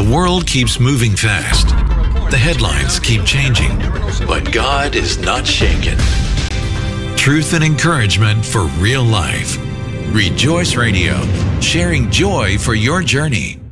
The world keeps moving fast. The headlines keep changing. But God is not shaken. Truth and encouragement for real life. Rejoice Radio, sharing joy for your journey.